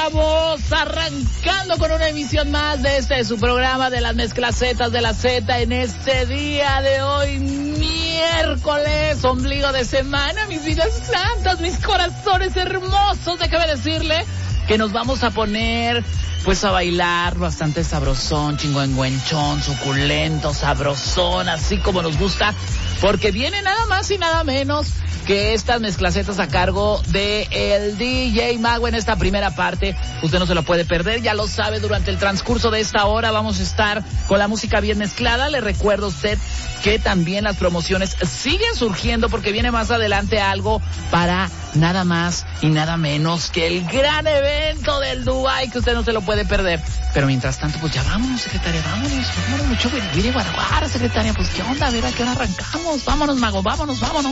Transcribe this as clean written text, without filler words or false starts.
estamos arrancando con una emisión más de su programa de las mezclacetas de la Z en este día de hoy, miércoles, ombligo de semana, mis vidas santas, mis corazones hermosos. Déjame decirle que nos vamos a poner pues a bailar bastante sabrosón, chingüengüenchón, suculento, sabrosón, así como nos gusta, porque viene nada más y nada menos que estas mezclacetas a cargo de el DJ Mago en esta primera parte. Usted no se lo puede perder, ya lo sabe, durante el transcurso de esta hora vamos a estar con la música bien mezclada. Le recuerdo a usted que también las promociones siguen surgiendo porque viene más adelante algo para nada más y nada menos que el gran evento del Dubai, que usted no se lo puede perder. Pero mientras tanto, pues ya vámonos, secretaria, vámonos mucho, Guire Guaraguara, secretaria, pues qué onda, a ver a qué hora arrancamos, vámonos, Mago, vámonos.